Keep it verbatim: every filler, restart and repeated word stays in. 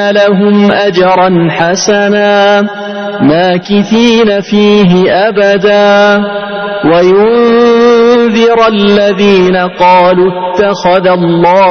لهم أجرا حسنا ماكثين فيه أبدا وينذر الذين قالوا اتخذ الله